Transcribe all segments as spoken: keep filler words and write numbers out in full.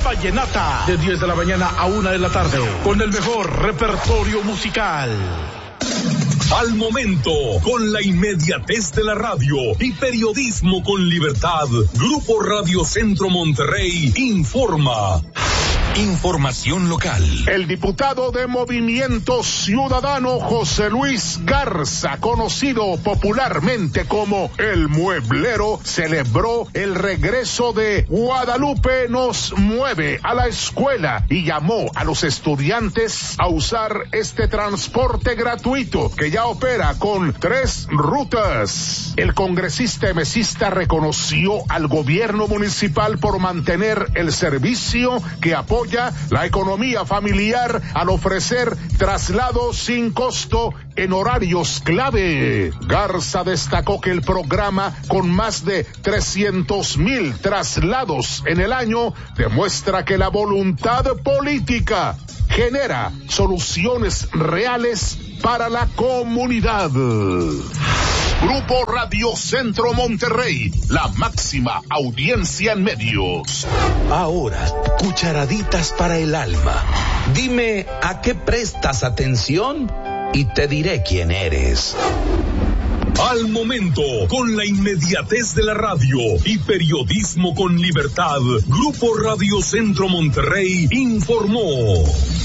vallenata, de diez de la mañana a una de la tarde, con el mejor repertorio musical. Al momento, con la inmediatez de la radio y periodismo con libertad, Grupo Radio Centro Monterrey informa. Información local. El diputado de Movimiento Ciudadano José Luis Garza, conocido popularmente como El Mueblero, celebró el regreso de Guadalupe Nos Mueve a la escuela y llamó a los estudiantes a usar este transporte gratuito que ya opera con tres rutas. El congresista emesista reconoció al gobierno municipal por mantener el servicio que apoya la economía familiar al ofrecer traslados sin costo en horarios clave. Garza destacó que el programa, con más de trescientos mil traslados en el año, demuestra que la voluntad política genera soluciones reales para la comunidad. Grupo Radio Centro Monterrey, la máxima audiencia en medios. Ahora, cucharaditas para el alma. Dime a qué prestas atención y te diré quién eres. Al momento, con la inmediatez de la radio y periodismo con libertad, Grupo Radio Centro Monterrey informó.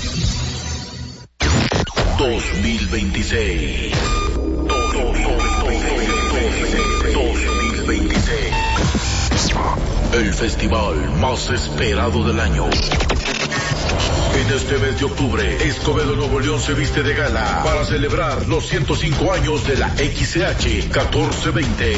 dos mil veintiséis. dos mil veintiséis. El festival más esperado del año. En este mes de octubre, Escobedo Nuevo León se viste de gala para celebrar los ciento cinco años de la X C H catorce veinte.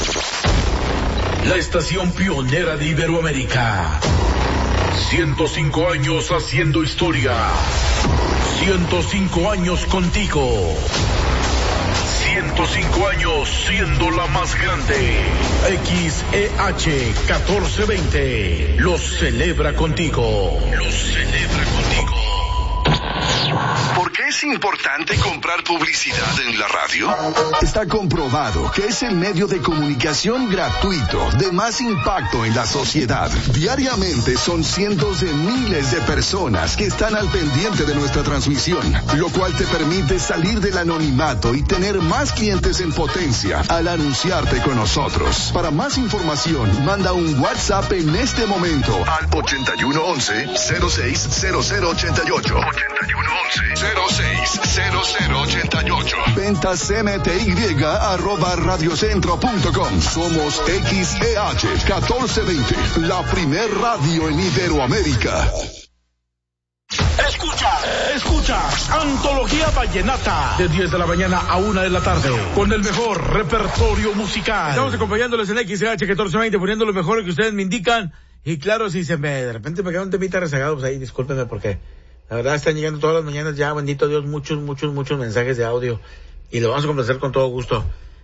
La estación pionera de Iberoamérica. ciento cinco años haciendo historia. ciento cinco años contigo. ciento cinco años siendo la más grande. X E H catorce veinte los celebra contigo. Los celebra contigo. ¿Por qué es importante comprar publicidad en la radio? Está comprobado que es el medio de comunicación gratuito de más impacto en la sociedad. Diariamente son cientos de miles de personas que están al pendiente de nuestra transmisión, lo cual te permite salir del anonimato y tener más clientes en potencia al anunciarte con nosotros. Para más información, manda un WhatsApp en este momento al ochenta y uno once cero seis cero cero ochenta y ocho. ochenta y uno once cero seis cero cero ochenta y ocho. Ventas M T Y arroba radiocentro punto com. Somos X E H catorce veinte, la primer radio en Iberoamérica. Escucha, escucha, Antología Vallenata, de diez de la mañana a una de la tarde, con el mejor repertorio musical. Estamos acompañándoles en X E H catorce veinte, poniendo lo mejor que ustedes me indican. Y claro, si se me, de repente me queda un temita rezagado, pues ahí discúlpenme porque la verdad están llegando todas las mañanas ya, bendito Dios, muchos, muchos, muchos mensajes de audio. Y lo vamos a complacer con todo gusto.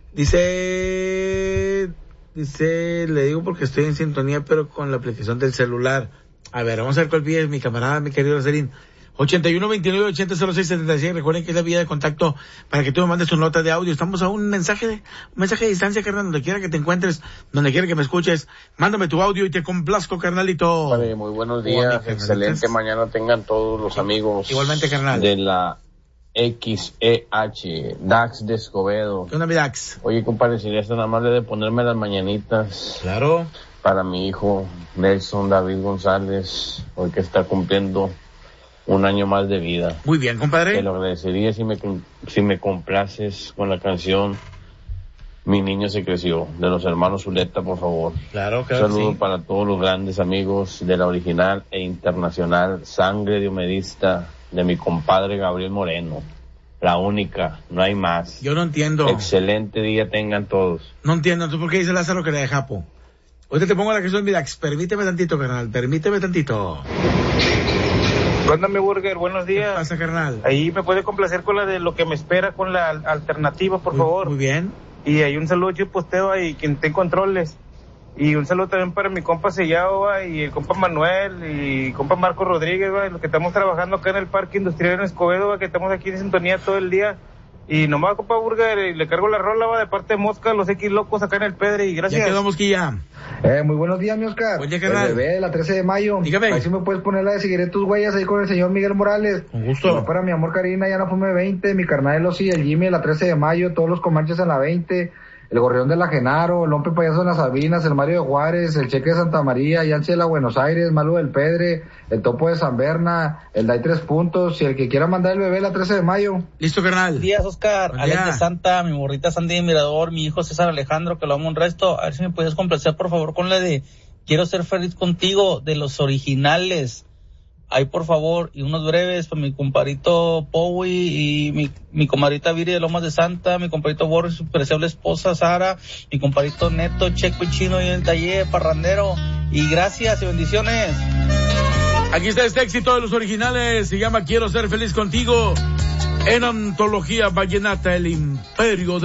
Dice, dice, le digo porque estoy en sintonía, pero con la aplicación del celular. A ver, vamos a ver cuál pide mi camarada, mi querido Lazarín. ochenta y uno veintinueve ochenta cero seis setenta y seis. Recuerden que es la vía de contacto para que tú me mandes tu nota de audio. Estamos a un mensaje de, un mensaje de distancia, carnal, donde quiera que te encuentres, donde quiera que me escuches. Mándame tu audio y te complazco, carnalito. Vale, muy buenos días, oh, excelente mañana tengan todos los amigos. Igualmente, carnal. De la X E H, Dax de Escobedo. ¿Qué onda, mi Dax? Oye, compadre, si esto nada más de ponerme las mañanitas. Claro. Para mi hijo, Nelson David González, hoy que está cumpliendo un año más de vida. Muy bien, compadre. Te lo agradecería si me, si me complaces con la canción Mi Niño Se Creció, de los hermanos Zuleta, por favor. Claro, claro. Un saludo sí. para todos los grandes amigos de la original e internacional Sangre de Humedista, de mi compadre Gabriel Moreno. La única, no hay más. Yo no entiendo. Excelente día tengan todos. No entiendo, ¿tú por qué dice Lázaro que le de Japo? Ahorita te pongo la canción, mira, permíteme tantito, carnal, permíteme tantito. ¿Cuándo, mi burger? Buenos días. ¿Qué pasa, carnal? Ahí me puede complacer con la de Lo que me espera, con la alternativa, por muy, favor. Muy bien. Y hay un saludo, yo posteo ahí, quien tenga controles. Y un saludo también para mi compa Sellado, va, y el compa Manuel, y compa Marco Rodríguez, va, y los que estamos trabajando acá en el Parque Industrial en Escobedo, va, que estamos aquí en sintonía todo el día. Y nomás, compa Burger, y le cargo la rola, va, de parte de Mosca, los X locos acá en el Pedre, y gracias. Ya quedamos que ya. Eh, muy buenos días, mi Oscar. Oye, el carnal. bebé de la trece de mayo. Dígame. Ahí sí me puedes poner la de Seguiré tus huellas ahí con el señor Miguel Morales. Con gusto. Va para mi amor Karina, ya no fume veinte, mi carnal el Osi, el Jimmy de la trece de mayo, todos los comanches en la veinte, el Gorrión de la Genaro, el Lompe Payaso en las Sabinas, el Mario de Juárez, el Cheque de Santa María, Yancy de la Buenos Aires, Malu del Pedre, el Topo de San Berna, el Dai Tres Puntos, y el que quiera mandar el bebé la trece de mayo. Listo, carnal. Buenos días, Oscar. Buen Alex día. de Santa, mi morrita Sandy de Mirador, mi hijo César Alejandro, que lo amo un resto. A ver si me puedes complacer, por favor, con la de Quiero ser feliz contigo, de los originales. Ahí, por favor, y unos breves para mi compadrito Powi y mi, mi comadrita Viri de Lomas de Santa, mi compadrito Boris, su preciable esposa Sara, mi compadrito Neto, Checo y Chino y el taller parrandero. Y gracias y bendiciones. Aquí está este éxito de los originales, se llama Quiero ser feliz contigo, en Antología Vallenata, el Imperio de